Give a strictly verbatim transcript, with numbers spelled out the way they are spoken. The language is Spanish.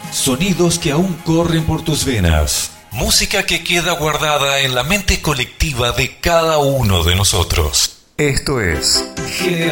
Sonidos que aún corren por tus venas. Música que queda guardada en la mente colectiva de cada uno de nosotros. Esto es